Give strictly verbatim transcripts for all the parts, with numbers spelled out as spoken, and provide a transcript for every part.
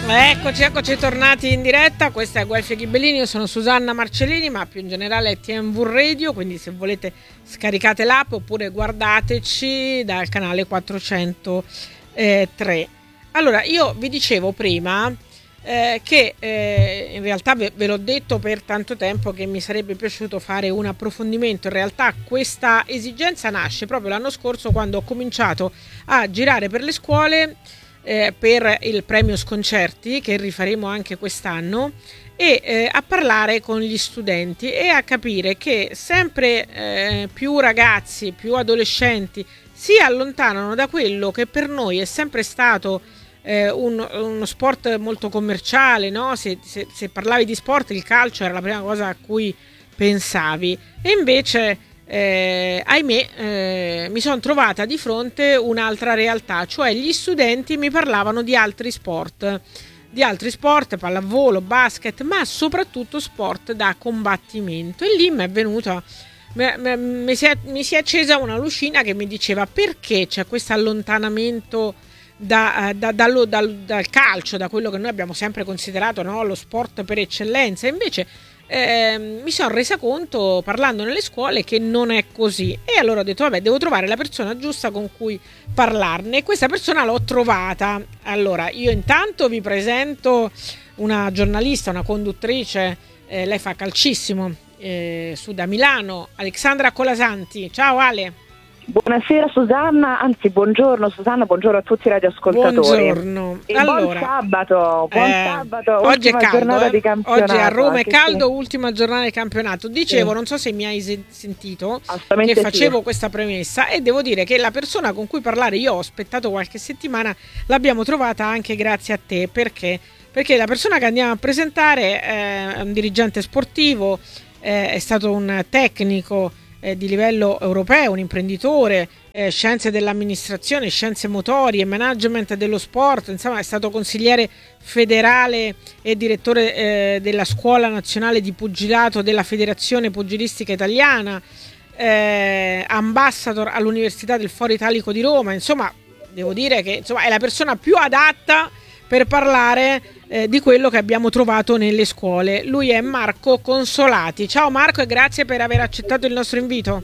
Eccoci, eccoci tornati in diretta. Questa è Guelfi e Ghibellini, io sono Susanna Marcellini, ma più in generale è T M V Radio, quindi se volete scaricate l'app oppure guardateci dal canale quattrocentotre. Allora, io vi dicevo prima eh, che eh, in realtà ve, ve l'ho detto per tanto tempo che mi sarebbe piaciuto fare un approfondimento. In realtà questa esigenza nasce proprio l'anno scorso, quando ho cominciato a girare per le scuole Eh, per il premio Sconcerti, che rifaremo anche quest'anno, e eh, a parlare con gli studenti e a capire che sempre eh, più ragazzi, più adolescenti si allontanano da quello che per noi è sempre stato eh, un, uno sport molto commerciale, no? Se, se, se parlavi di sport, il calcio era la prima cosa a cui pensavi, e invece Eh, ahimè eh, mi sono trovata di fronte un'altra realtà, cioè gli studenti mi parlavano di altri sport, di altri sport, pallavolo, basket, ma soprattutto sport da combattimento, e lì mi è venuta mi, mi, mi, si è, mi si è accesa una lucina che mi diceva: perché c'è questo allontanamento da, da, dallo, dal, dal calcio, da quello che noi abbiamo sempre considerato, no, lo sport per eccellenza. Invece Eh, mi sono resa conto, parlando nelle scuole, che non è così, e allora ho detto: vabbè, devo trovare la persona giusta con cui parlarne, e questa persona l'ho trovata. Allora, io intanto vi presento una giornalista, una conduttrice, eh, lei fa calcissimo eh, su da Milano, Alexandra Colasanti. Ciao Ale. Buonasera Susanna, anzi buongiorno Susanna, buongiorno a tutti i radioascoltatori. Buongiorno. E allora, buon sabato, buon eh, sabato, oggi è caldo, giornata eh? di campionato. Oggi a Roma è caldo, sì. Ultima giornata di campionato. Dicevo, sì. non so se mi hai sentito, Assolutamente che facevo sì. questa premessa, e devo dire che la persona con cui parlare, io ho aspettato qualche settimana, l'abbiamo trovata anche grazie a te. Perché? Perché la persona che andiamo a presentare è un dirigente sportivo, eh, è stato un tecnico eh, di livello europeo, un imprenditore, eh, scienze dell'amministrazione, scienze motorie, management dello sport, insomma è stato consigliere federale e direttore eh, della Scuola Nazionale di Pugilato della Federazione Pugilistica Italiana, eh, ambassador all'Università del Foro Italico di Roma. Insomma, devo dire che insomma, è la persona più adatta per parlare eh, di quello che abbiamo trovato nelle scuole. Lui è Marco Consolati. Ciao Marco, e grazie per aver accettato il nostro invito.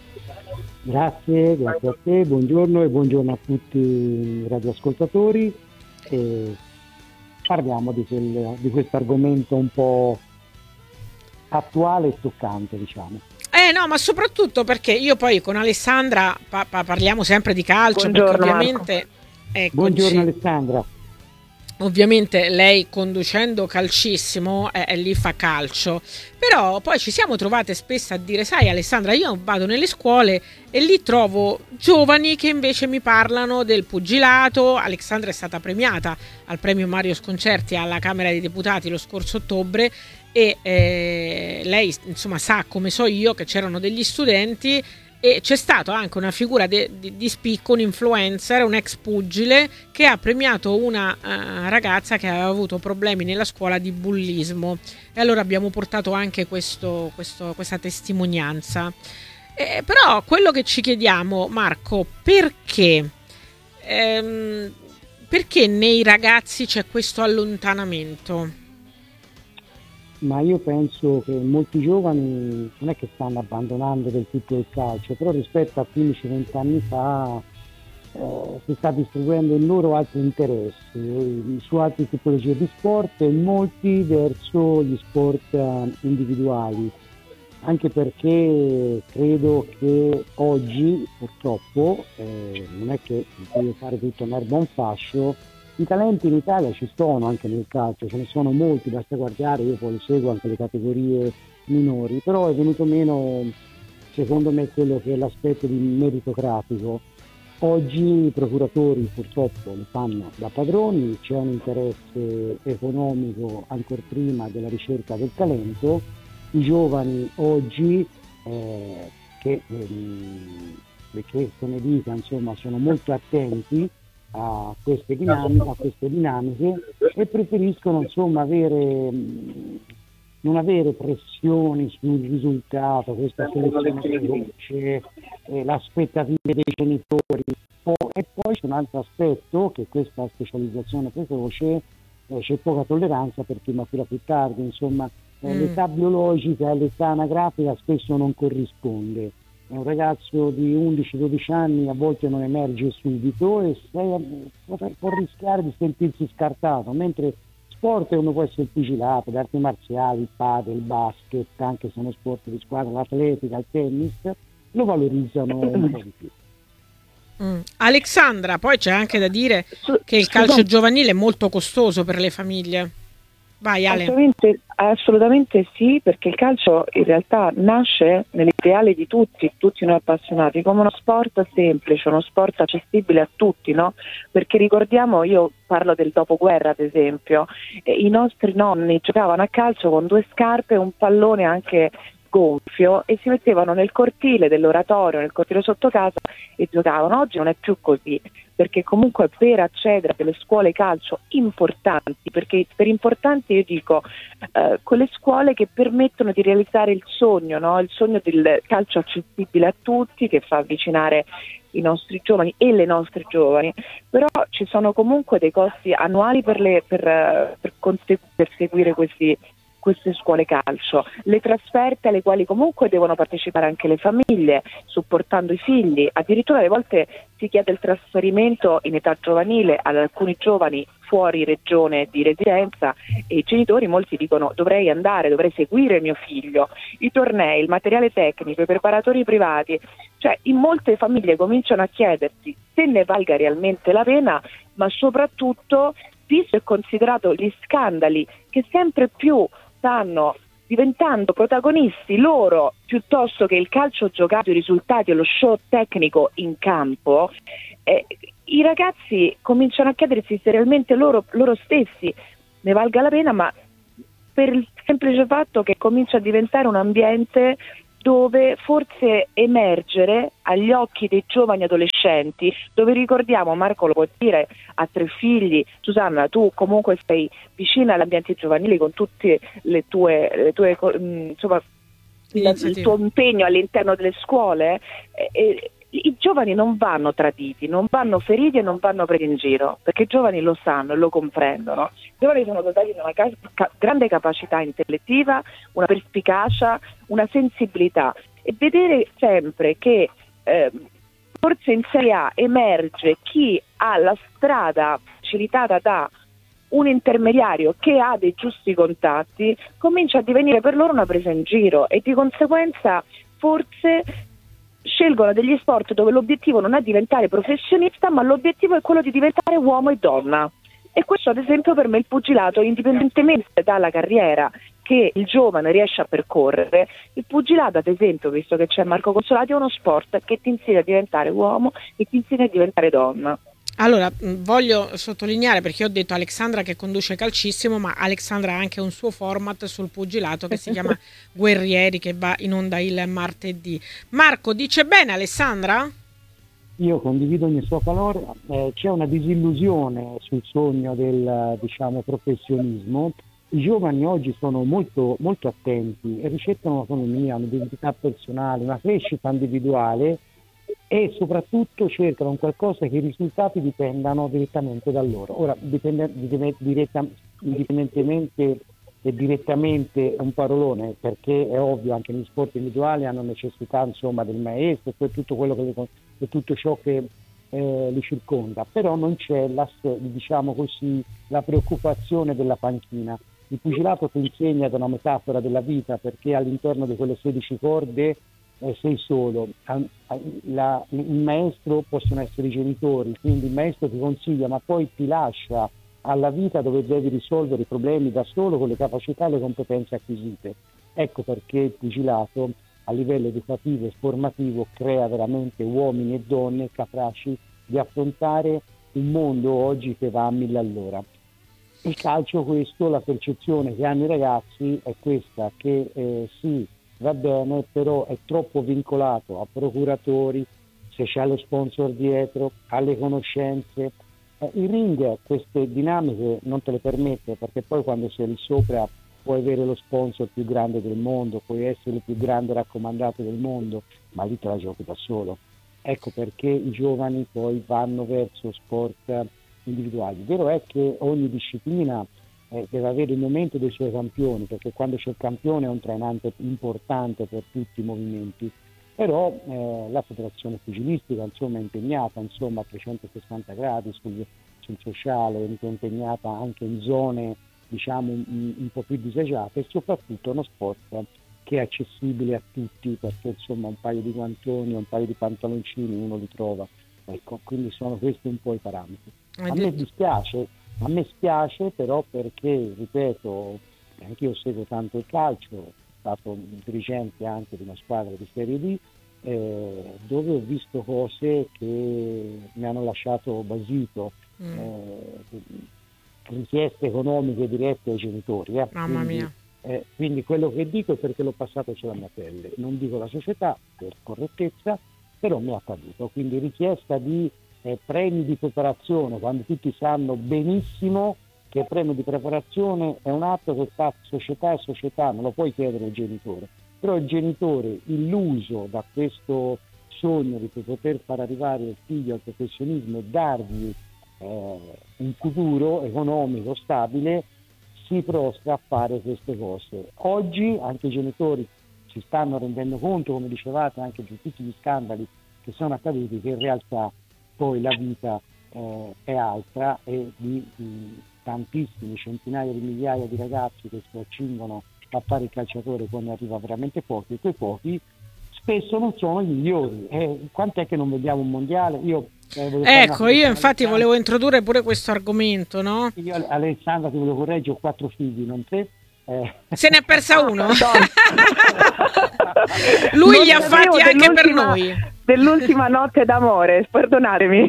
Grazie, grazie a te, buongiorno e buongiorno a tutti i radioascoltatori. E parliamo di, quel, di questo argomento un po' attuale e toccante, diciamo. Eh no, ma soprattutto perché io poi con Alessandra pa- pa- parliamo sempre di calcio, buongiorno, perché ovviamente eccoci, buongiorno Alessandra. Ovviamente lei, conducendo calcissimo, è, è lì fa calcio, però poi ci siamo trovate spesso a dire: sai Alessandra, io vado nelle scuole e lì trovo giovani che invece mi parlano del pugilato. Alessandra è stata premiata al premio Mario Sconcerti alla Camera dei Deputati lo scorso ottobre, e eh, lei insomma sa, come so io, che c'erano degli studenti, e c'è stato anche una figura de, di, di spicco, un influencer, un ex pugile, che ha premiato una uh, ragazza che aveva avuto problemi nella scuola di bullismo, e allora abbiamo portato anche questo, questo, questa testimonianza. Eh, però quello che ci chiediamo, Marco, perché ehm, perché nei ragazzi c'è questo allontanamento? Ma io penso che molti giovani non è che stanno abbandonando del tutto il calcio, però rispetto a quindici venti anni fa eh, si sta distribuendo in loro altri interessi, eh, su altre tipologie di sport, e molti verso gli sport eh, individuali, anche perché credo che oggi purtroppo eh, non è che voglio fare tutto un erba un fascio. I talenti in Italia ci sono anche nel calcio, ce ne sono molti, basta guardare, io poi seguo anche le categorie minori, però è venuto meno secondo me quello che è l'aspetto di meritocratico. Oggi i procuratori purtroppo li fanno da padroni, c'è un interesse economico ancor prima della ricerca del talento. I giovani oggi eh, che, ehm, che se ne dica, insomma, sono molto attenti a queste dinamiche, a queste dinamiche e preferiscono insomma avere mh, non avere pressioni sul risultato, questa selezione precoce, eh, l'aspettativa dei genitori. Oh, e poi c'è un altro aspetto, che questa specializzazione precoce eh, c'è poca tolleranza per chi matura più tardi, insomma eh, Mm. l'età biologica e l'età anagrafica spesso non corrisponde. Un ragazzo di undici dodici anni a volte non emerge subito e se- può, può rischiare di sentirsi scartato, mentre sport come può essere il pugilato, le arti marziali, il padel, il basket, anche se sono sport di squadra, l'atletica, il tennis, lo valorizzano un po' di più. Mm. Alexandra, poi c'è anche da dire Su- che il calcio scusate, giovanile è molto costoso per le famiglie. Vai Ale. Assolutamente, assolutamente sì, perché il calcio in realtà nasce nell'ideale di tutti, tutti noi appassionati, come uno sport semplice, uno sport accessibile a tutti, no? Perché ricordiamo, io parlo del dopoguerra ad esempio, eh, i nostri nonni giocavano a calcio con due scarpe e un pallone anche gonfio e si mettevano nel cortile dell'oratorio, nel cortile sotto casa e giocavano. Oggi non è più così, perché comunque per accedere a delle scuole calcio importanti, perché per importanti io dico eh, quelle scuole che permettono di realizzare il sogno, no? Il sogno del calcio accessibile a tutti, che fa avvicinare i nostri giovani e le nostre giovani, però ci sono comunque dei costi annuali per, le, per, eh, per, conse- per seguire questi queste scuole calcio, le trasferte alle quali comunque devono partecipare anche le famiglie, supportando i figli, addirittura alle volte si chiede il trasferimento in età giovanile ad alcuni giovani fuori regione di residenza e i genitori molti dicono dovrei andare, dovrei seguire mio figlio, i tornei, il materiale tecnico, i preparatori privati, cioè in molte famiglie cominciano a chiedersi se ne valga realmente la pena, ma soprattutto visto e considerato gli scandali che sempre più stanno diventando protagonisti loro piuttosto che il calcio giocato, i risultati e lo show tecnico in campo, eh, i ragazzi cominciano a chiedersi se realmente loro, loro stessi ne valga la pena, ma per il semplice fatto che comincia a diventare un ambiente dove forse emergere agli occhi dei giovani adolescenti, dove ricordiamo, Marco lo può dire, ha tre figli, Susanna tu comunque sei vicina all'ambiente giovanile con tutte le tue, le tue insomma, il tuo impegno all'interno delle scuole, e, e, i giovani non vanno traditi, non vanno feriti e non vanno presi in giro, perché i giovani lo sanno e lo comprendono. I giovani sono dotati di una ca- ca- grande capacità intellettiva, una perspicacia, una sensibilità, e vedere sempre che eh, forse in Serie A emerge chi ha la strada facilitata da un intermediario che ha dei giusti contatti, comincia a divenire per loro una presa in giro e di conseguenza forse scelgono degli sport dove l'obiettivo non è diventare professionista, ma l'obiettivo è quello di diventare uomo e donna. E questo ad esempio per me il pugilato, indipendentemente dalla carriera che il giovane riesce a percorrere, il pugilato ad esempio, visto che c'è Marco Consolati, è uno sport che ti insegna a diventare uomo e ti insegna a diventare donna. Allora, voglio sottolineare, perché ho detto Alexandra che conduce Calcissimo, ma Alexandra ha anche un suo format sul pugilato che si chiama Guerrieri, che va in onda il martedì. Marco, dice bene Alessandra? Io condivido ogni suo valore, eh, c'è una disillusione sul sogno del diciamo, professionismo. I giovani oggi sono molto, molto attenti e ricercano un'autonomia, un'identità personale, una crescita individuale e soprattutto cercano un qualcosa che i risultati dipendano direttamente da loro. Ora, dipende, diretta, indipendentemente e direttamente un parolone, perché è ovvio anche gli sport individuali hanno necessità insomma del maestro e tutto quello che le, e tutto ciò che eh, li circonda, però non c'è la, diciamo così, la preoccupazione della panchina. Il pugilato ti insegna da una metafora della vita, perché all'interno di quelle sedici corde eh, sei solo, la, il maestro possono essere i genitori, quindi il maestro ti consiglia ma poi ti lascia alla vita dove devi risolvere i problemi da solo con le capacità e le competenze acquisite. Ecco perché il pugilato a livello educativo e formativo crea veramente uomini e donne capaci di affrontare un mondo oggi che va a mille all'ora. Il calcio, questo, la percezione che hanno i ragazzi è questa, che eh, sì, va bene, però è troppo vincolato a procuratori, se c'è lo sponsor dietro, alle conoscenze. Eh, il ring queste dinamiche non te le permette, perché poi quando sei lì sopra puoi avere lo sponsor più grande del mondo, puoi essere il più grande raccomandato del mondo, ma lì te la giochi da solo. Ecco perché i giovani poi vanno verso sport individuali. Vero è che ogni disciplina eh, deve avere il momento dei suoi campioni, perché quando c'è il campione è un trainante importante per tutti i movimenti, però eh, la federazione pugilistica insomma è impegnata insomma a trecentosessanta gradi sul, sul sociale, è impegnata anche in zone diciamo un, un po' più disagiate, e soprattutto è uno sport che è accessibile a tutti, perché insomma un paio di guantoni, un paio di pantaloncini uno li trova, ecco, quindi sono questi un po' i parametri. A me dispiace, a me spiace però perché, ripeto, anche io seguo tanto il calcio, sono stato dirigente anche di una squadra di Serie D, eh, dove ho visto cose che mi hanno lasciato basito, mm. eh, richieste economiche dirette ai genitori. Eh. Mamma quindi, mia. Eh, quindi quello che dico è perché l'ho passato sulla mia pelle, non dico la società per correttezza, però mi è accaduto, quindi richiesta di eh, premi di preparazione, quando tutti sanno benissimo che il premio di preparazione è un atto che fa società e società, non lo puoi chiedere al genitore, però il genitore illuso da questo sogno di poter far arrivare il figlio al professionismo e dargli eh, un futuro economico stabile, si prostra a fare queste cose. Oggi anche i genitori si stanno rendendo conto, come dicevate, anche di tutti gli scandali che sono accaduti, che in realtà poi la vita eh, è altra, e di, di tantissimi, centinaia di migliaia di ragazzi che si accingono a fare il calciatore, quando arriva veramente pochi, e quei pochi spesso non sono i migliori. Eh, quant'è che non vediamo un mondiale? Io Ecco, io infatti volevo introdurre pure questo argomento, no? Io, Alessandra, ti volevo correggere, ho quattro figli, non te. Eh. Se ne è persa uno? Lui li ha fatti anche per noi. Dell'ultima notte d'amore, perdonatemi.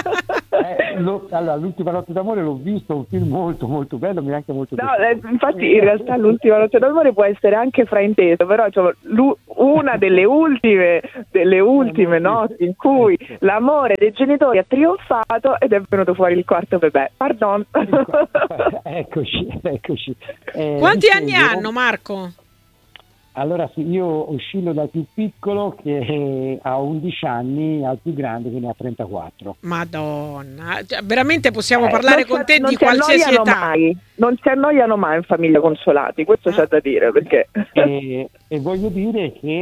Eh, lo, allora, l'ultima notte d'amore l'ho visto, un film molto molto bello, mi è anche molto no, eh, infatti in realtà l'ultima notte d'amore può essere anche frainteso, però cioè, una delle ultime delle ultime notti in cui l'amore dei genitori ha trionfato ed è venuto fuori il quarto bebè. Pardon. Eccoci, eccoci. Eh, Quanti dicevo, anni hanno, Marco? Allora sì, io oscillo dal più piccolo che ha undici anni al più grande che ne ha trentaquattro. Madonna, cioè, veramente possiamo eh, parlare con te non di qualsiasi età. Mai, non si annoiano mai in famiglia Consolati, questo ah. c'è da dire, perché... E, e voglio dire che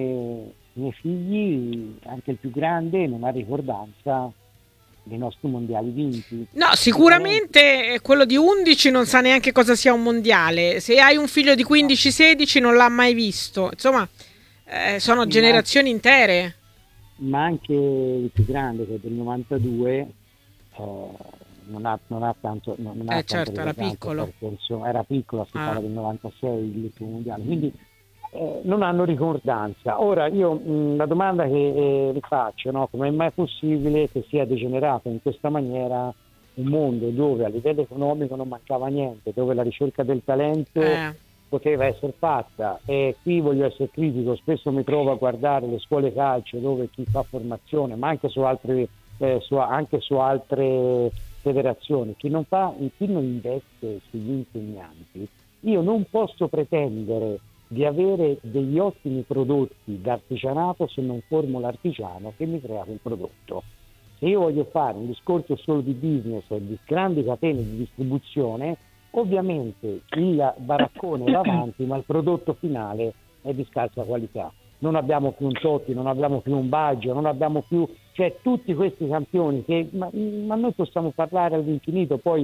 i miei figli, anche il più grande, non ha ricordanza dei nostri mondiali vinti. No, sicuramente quello di undici non sa neanche cosa sia un mondiale. Se hai un figlio di quindici sedici non l'ha mai visto. Insomma, eh, sono ma generazioni intere. Ma anche il più grande, che è del novantadue, eh, non ha, non ha tanto non, non eh ha certo, tanto era piccolo. Perché, insomma, era piccolo, si ah. parla del novantasei, l'ultimo mondiale. Quindi Eh, non hanno ricordanza. Ora io mh, la domanda che eh, vi faccio, no? Come è mai possibile che sia degenerato in questa maniera un mondo dove a livello economico non mancava niente, dove la ricerca del talento eh. poteva essere fatta, e qui voglio essere critico, spesso mi trovo a guardare le scuole calcio dove chi fa formazione, ma anche su altre, eh, su, anche su altre federazioni, chi non fa, chi non investe sugli insegnanti, io non posso pretendere di avere degli ottimi prodotti d'artigianato se non formo l'artigiano che mi crea quel prodotto. Se io voglio fare un discorso solo di business e di grandi catene di distribuzione, ovviamente il baraccone va avanti, ma il prodotto finale è di scarsa qualità. Non abbiamo più un Totti, non abbiamo più un Baggio, non abbiamo più, cioè tutti questi campioni che, ma, ma noi possiamo parlare all'infinito. Poi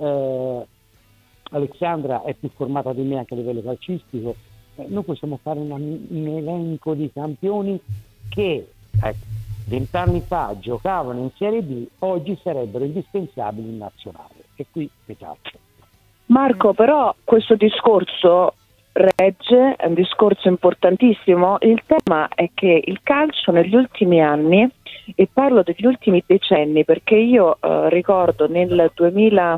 eh, Alexandra è più formata di me anche a livello calcistico. Noi possiamo fare una, un elenco di campioni che vent'anni ecco, fa giocavano in Serie B, oggi sarebbero indispensabili in nazionale, e qui petaccio. Marco, però questo discorso regge, è un discorso importantissimo. Il tema è che il calcio negli ultimi anni, e parlo degli ultimi decenni perché io eh, ricordo nel duemila,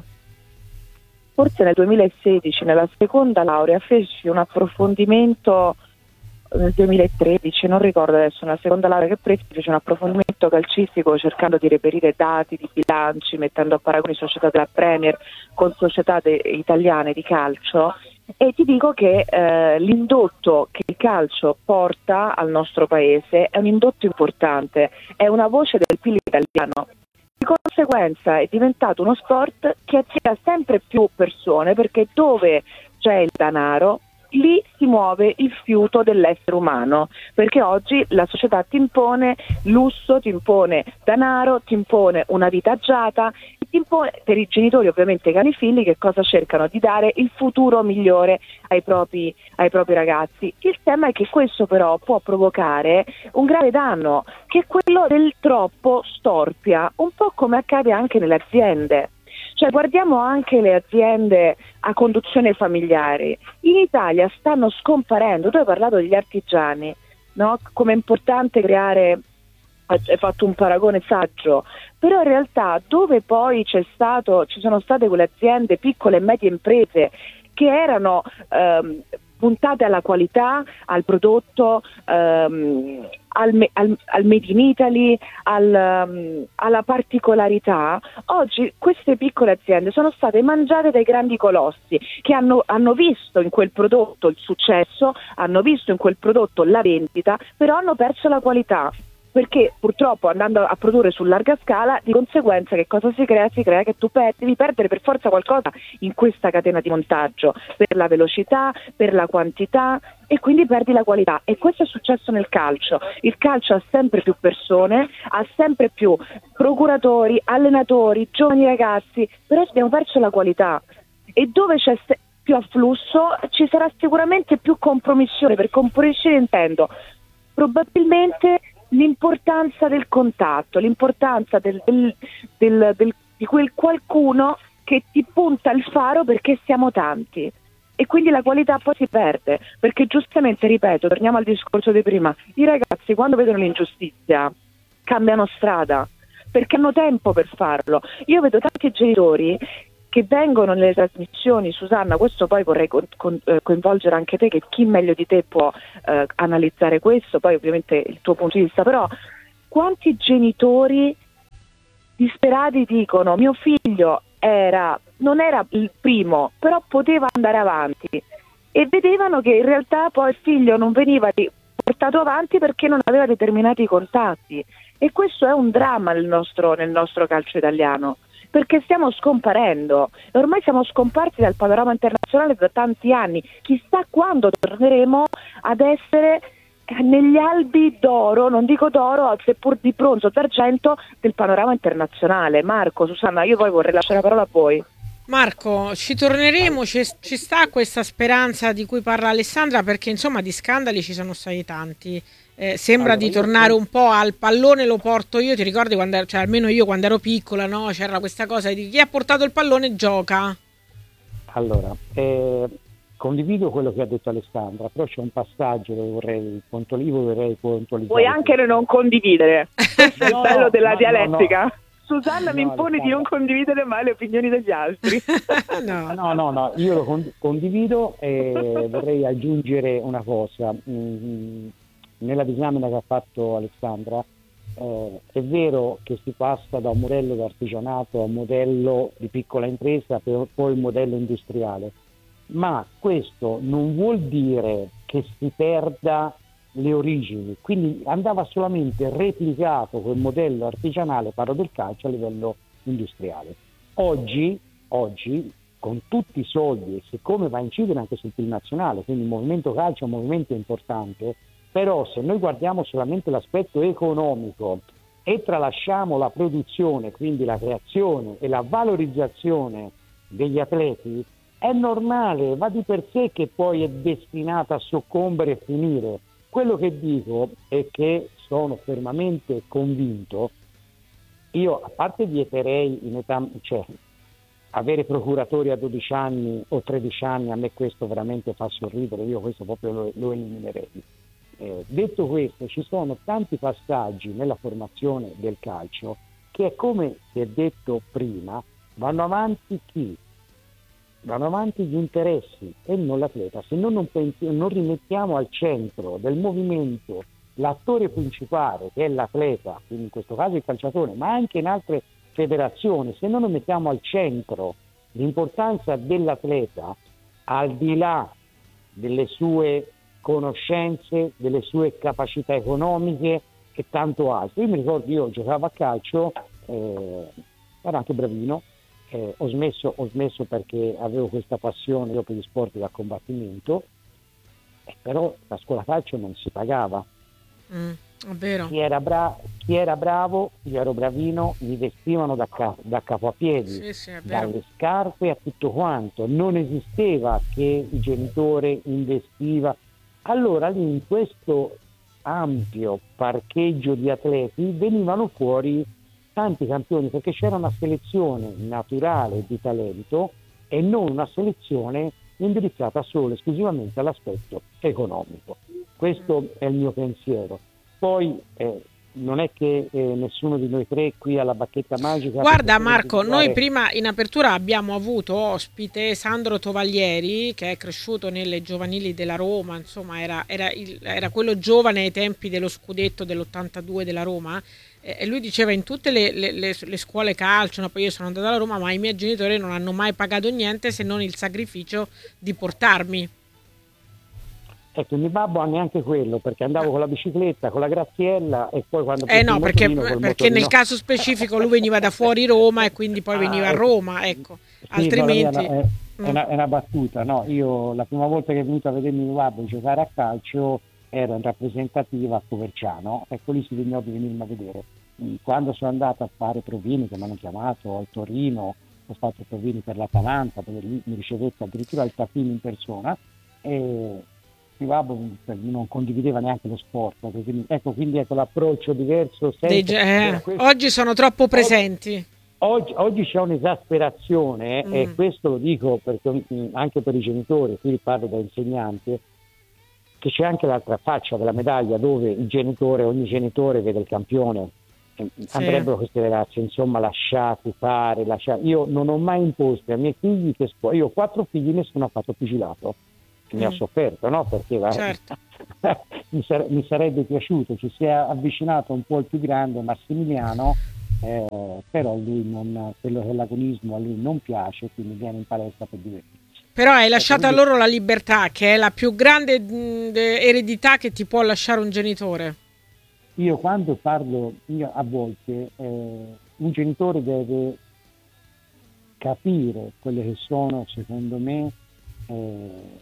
forse nel duemilasedici, nella seconda laurea, feci un approfondimento, nel duemilatredici, non ricordo adesso, nella seconda laurea che presi, feci un approfondimento calcistico cercando di reperire dati di bilanci, mettendo a paragone società della Premier con società de- italiane di calcio, e ti dico che eh, l'indotto che il calcio porta al nostro paese è un indotto importante, è una voce del P I L italiano. Di conseguenza è diventato uno sport che attira sempre più persone, perché dove c'è il denaro, lì si muove il fiuto dell'essere umano, perché oggi la società ti impone lusso, ti impone denaro, ti impone una vita agiata, ti impone, per i genitori ovviamente che hanno i figli, che cosa cercano? Di dare il futuro migliore ai propri, ai propri ragazzi. Il tema è che questo però può provocare un grave danno, che è quello del troppo storpia, un po' come accade anche nelle aziende. Cioè, guardiamo anche le aziende a conduzione familiare. In Italia stanno scomparendo. Tu hai parlato degli artigiani, no? Come è importante creare, hai fatto un paragone saggio, però in realtà dove poi c'è stato, ci sono state quelle aziende, piccole e medie imprese, che erano ehm, puntate alla qualità, al prodotto, ehm, al, al, al made in Italy, al, um, alla particolarità, oggi queste piccole aziende sono state mangiate dai grandi colossi che hanno, hanno visto in quel prodotto il successo, hanno visto in quel prodotto la vendita, però hanno perso la qualità. Perché purtroppo andando a produrre su larga scala, di conseguenza che cosa si crea? Si crea che tu per, devi perdere per forza qualcosa in questa catena di montaggio, per la velocità, per la quantità, e quindi perdi la qualità. E questo è successo nel calcio. Il calcio ha sempre più persone, ha sempre più procuratori, allenatori, giovani ragazzi, però abbiamo perso la qualità. E dove c'è se- più afflusso ci sarà sicuramente più compromissione. Per compromissione intendo probabilmente l'importanza del contatto, l'importanza del, del, del, del, di quel qualcuno che ti punta il faro perché siamo tanti, e quindi la qualità poi si perde, perché giustamente, ripeto, torniamo al discorso di prima, i ragazzi quando vedono l'ingiustizia cambiano strada, perché hanno tempo per farlo. Io vedo tanti genitori che vengono nelle trasmissioni, Susanna, questo poi vorrei con, con, eh, coinvolgere anche te, che chi meglio di te può eh, analizzare questo, poi ovviamente il tuo punto di vista, però quanti genitori disperati dicono mio figlio era, non era il primo, però poteva andare avanti, e vedevano che in realtà poi il figlio non veniva portato avanti perché non aveva determinati contatti, e questo è un dramma nel nostro, nel nostro calcio italiano, perché stiamo scomparendo, ormai siamo scomparsi dal panorama internazionale da tanti anni, chissà quando torneremo ad essere negli albi d'oro, non dico d'oro, seppur di bronzo, d'argento del panorama internazionale. Marco, Susanna, io poi vorrei lasciare la parola a voi. Marco, ci torneremo, ci, ci sta questa speranza di cui parla Alessandra, perché insomma di scandali ci sono stati tanti. Eh, sembra allora, di tornare io... un po' al pallone lo porto io, ti ricordi quando ero, cioè almeno io quando ero piccola, no? C'era questa cosa di chi ha portato il pallone gioca. Allora, eh, condivido quello che ha detto Alessandra, però c'è un passaggio dove vorrei puntualizzare, vorrei puntualizzare. Puoi anche non condividere, questo no, è il bello della no, dialettica. No, no. Susanna no, mi impone Alessandra. Di non condividere mai le opinioni degli altri. no. no, no, no, io lo con- condivido e vorrei aggiungere una cosa. Mm-hmm. Nella disamina che ha fatto Alessandra, eh, è vero che si passa da un modello di artigianato a un modello di piccola impresa, per poi un modello industriale, ma questo non vuol dire che si perda le origini, quindi andava solamente replicato quel modello artigianale, parlo del calcio, a livello industriale. Oggi, oggi con tutti i soldi, e siccome va a incidere anche sul P I L nazionale, quindi il movimento calcio è un movimento importante, però se noi guardiamo solamente l'aspetto economico e tralasciamo la produzione, quindi la creazione e la valorizzazione degli atleti, è normale, va di per sé che poi è destinata a soccombere e finire. Quello che dico è che sono fermamente convinto, io a parte vieterei in età, cioè avere procuratori a dodici anni o tredici anni, a me questo veramente fa sorridere, io questo proprio lo, lo eliminerei. Eh, detto questo, ci sono tanti passaggi nella formazione del calcio che, come si è detto prima, vanno avanti chi? Vanno avanti gli interessi e non l'atleta. Se noi non, pensi, non rimettiamo al centro del movimento l'attore principale, che è l'atleta, quindi in questo caso il calciatore, ma anche in altre federazioni, se non lo mettiamo al centro l'importanza dell'atleta, al di là delle sue conoscenze, delle sue capacità economiche e tanto altro. Io mi ricordo, io giocavo a calcio eh, ero anche bravino, eh, ho, smesso, ho smesso perché avevo questa passione io per gli sport da combattimento, eh, però la scuola calcio non si pagava. Mm, è vero. Chi era, bra- chi era bravo, io ero bravino, mi vestivano da, ca- da capo a piedi, Sì, sì, è vero. dalle scarpe a tutto quanto, non esisteva che il genitore investiva. Allora lì in questo ampio parcheggio di atleti venivano fuori tanti campioni, perché c'era una selezione naturale di talento e non una selezione indirizzata solo e esclusivamente all'aspetto economico. Questo è il mio pensiero. Poi eh, non è che eh, nessuno di noi tre qui alla bacchetta magica. Guarda Marco, noi prima in apertura abbiamo avuto ospite Sandro Tovaglieri, che è cresciuto nelle giovanili della Roma, insomma era, era, il, era quello giovane ai tempi dello scudetto dell'ottantadue della Roma, eh, e lui diceva in tutte le, le, le, le scuole calcio, no, poi io sono andata alla Roma, ma i miei genitori non hanno mai pagato niente se non il sacrificio di portarmi. Ecco, mio babbo ha neanche quello, perché andavo con la bicicletta, con la graziella e poi quando... Eh no, perché, perché nel caso specifico lui veniva da fuori Roma e quindi poi veniva ah, ecco. a Roma, ecco. Sì, altrimenti... No, è, è, una, è una battuta, no? Io la prima volta che è venuto a vedermi mio babbo giocare a calcio ero in rappresentativa a Coverciano, ecco lì si vegnò di venirmi a vedere. Quando sono andato a fare provini, che mi hanno chiamato al Torino, ho fatto provini per l'Atalanta, dove mi ricevette addirittura il Tapini in persona, e... Babbo non condivideva neanche lo sport, quindi ecco, quindi ecco l'approccio diverso. Dei, eh, oggi sono troppo presenti. Oggi, oggi c'è un'esasperazione mm. e questo lo dico perché anche per i genitori, qui parlo da insegnante, che c'è anche l'altra faccia della medaglia dove il genitore, ogni genitore vede il campione. Sì. Andrebbero queste ragazze insomma lasciati fare, lasciati. Io non ho mai imposto ai miei figli che sport, io ho quattro figli, nessuno ha fatto pugilato. Mi ha sofferto, no? Perché certo. mi, sare- mi sarebbe piaciuto, ci si è avvicinato un po' il più grande Massimiliano, eh, però lui non, quello che è l'agonismo a lui non piace, quindi viene in palestra per divertirsi. Però hai lasciato a loro la libertà, che è la più grande mh, eredità che ti può lasciare un genitore. Io quando parlo, io a volte, eh, un genitore deve capire quelle che sono, secondo me, eh,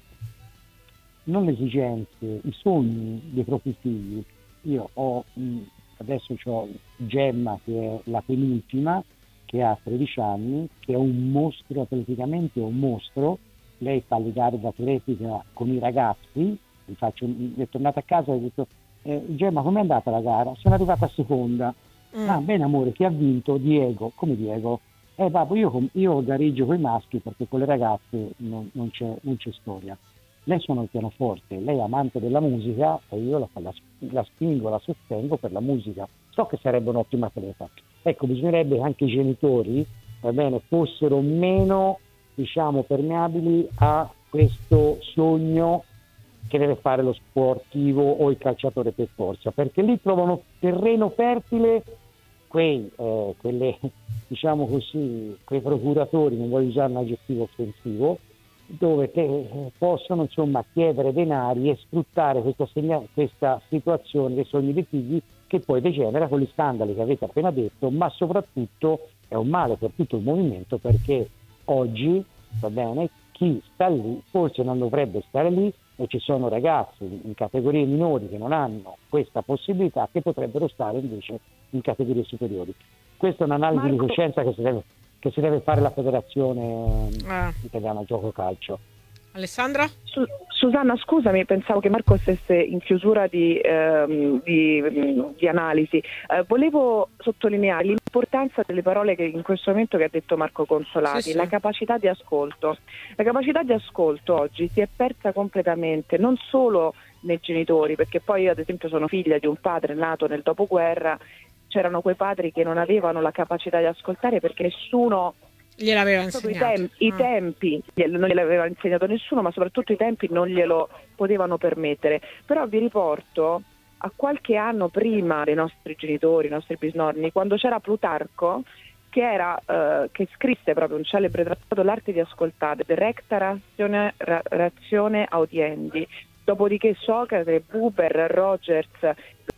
non le esigenze, i sogni dei propri figli. Io ho adesso ho Gemma che è la penultima, che ha tredici anni, che è un mostro, atleticamente è un mostro. Lei fa le gare d'atletica con i ragazzi, gli faccio, è tornata a casa e ho detto eh, Gemma, com'è andata la gara? Sono arrivata a seconda. Mm. Ah, bene amore, chi ha vinto? Diego. Come Diego? Eh babbo, io, io gareggio con i maschi perché con le ragazze non, non, c'è, non c'è storia. Lei suona il pianoforte, lei è amante della musica e io la, la, la spingo, la sostengo per la musica. So che sarebbe un'ottima atleta. Ecco, bisognerebbe che anche i genitori, va bene, fossero meno, diciamo, permeabili a questo sogno che deve fare lo sportivo o il calciatore per forza, perché lì trovano terreno fertile quei, eh, quelle, diciamo così, quei procuratori, non voglio usare un aggettivo offensivo, dove te, possono insomma chiedere denari e sfruttare questa, segna- questa situazione dei sogni dei figli, che poi degenera con gli scandali che avete appena detto, ma soprattutto è un male per tutto il movimento, perché oggi, va bene, chi sta lì forse non dovrebbe stare lì e ci sono ragazzi in categorie minori che non hanno questa possibilità, che potrebbero stare invece in categorie superiori. Questa è un'analisi Marco... di coscienza che si deve che si deve fare la Federazione ah. Italiana Gioco Calcio. Alessandra? Su- Susanna, scusami, pensavo che Marco stesse in chiusura di, ehm, di, di analisi. Eh, volevo sottolineare l'importanza delle parole che in questo momento che ha detto Marco Consolati, sì, sì. La capacità di ascolto. La capacità di ascolto oggi si è persa completamente, non solo nei genitori, perché poi io ad esempio sono figlia di un padre nato nel dopoguerra. C'erano quei padri che non avevano la capacità di ascoltare perché nessuno gliel'aveva insegnato. I, tem- i tempi non gliel'aveva insegnato nessuno, ma soprattutto i tempi non glielo potevano permettere. Però vi riporto a qualche anno prima dei nostri genitori, i nostri bisnonni, quando c'era Plutarco, che, era, eh, che scrisse proprio un celebre trattato, l'arte di ascoltare, De recta ratione, ra- ratione audiendi. Dopodiché Socrate, Buber, Rogers,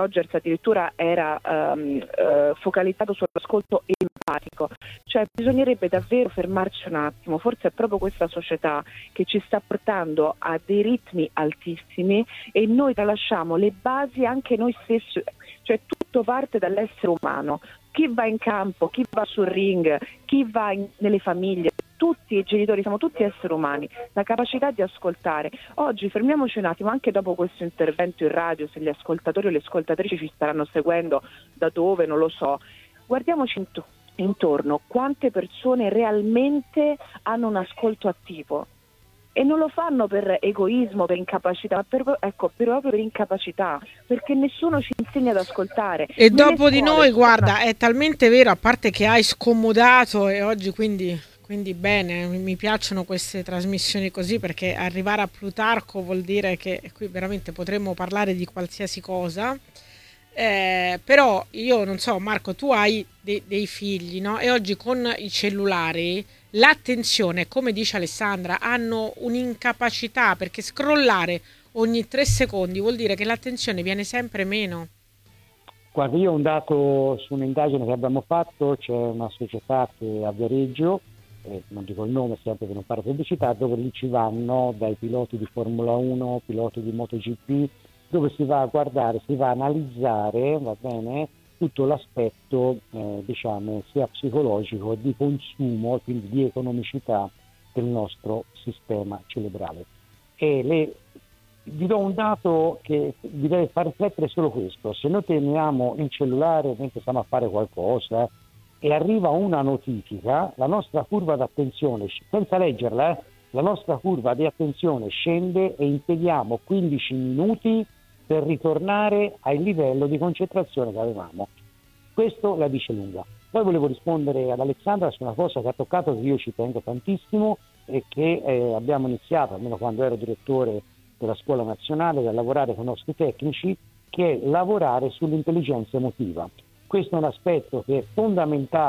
Rogers addirittura era um, uh, focalizzato sull'ascolto empatico, cioè bisognerebbe davvero fermarci un attimo, forse è proprio questa società che ci sta portando a dei ritmi altissimi e noi tralasciamo le basi anche noi stessi, cioè tutto parte dall'essere umano, chi va in campo, chi va sul ring, chi va in, nelle famiglie, tutti i genitori, siamo tutti esseri umani, la capacità di ascoltare. Oggi fermiamoci un attimo, anche dopo questo intervento in radio, se gli ascoltatori o le ascoltatrici ci staranno seguendo da dove, non lo so, guardiamoci int- intorno, quante persone realmente hanno un ascolto attivo e non lo fanno per egoismo, per incapacità, ma per, ecco, proprio per incapacità, perché nessuno ci insegna ad ascoltare. E Nelle dopo di scuole, noi, guarda, è talmente vero, a parte che hai scomodato e oggi quindi... Quindi bene, mi piacciono queste trasmissioni così, perché arrivare a Plutarco vuol dire che qui veramente potremmo parlare di qualsiasi cosa. Eh, però io non so, Marco, tu hai de- dei figli, no? E oggi con i cellulari l'attenzione, come dice Alessandra, hanno un'incapacità, perché scrollare ogni tre secondi vuol dire che l'attenzione viene sempre meno. Guarda, io ho un dato su un'indagine che abbiamo fatto, c'è una società che a Viareggio, eh, non dico il nome sempre per non fare pubblicità, dove lì ci vanno dai piloti di Formula uno, piloti di MotoGP, dove si va a guardare, si va a analizzare, va bene, tutto l'aspetto eh, diciamo sia psicologico, di consumo, quindi di economicità del nostro sistema cerebrale. E le, vi do un dato che vi deve far riflettere solo questo: se noi teniamo il cellulare mentre stiamo a fare qualcosa e arriva una notifica, la nostra curva d'attenzione, senza leggerla, eh, la nostra curva di attenzione scende e impieghiamo quindici minuti per ritornare al livello di concentrazione che avevamo. Questo la dice lunga. Poi volevo rispondere ad Alessandra su una cosa che ha toccato, che io ci tengo tantissimo e che eh, abbiamo iniziato, almeno quando ero direttore della scuola nazionale, a lavorare con i nostri tecnici, che è lavorare sull'intelligenza emotiva. Questo è un aspetto che è fondamentale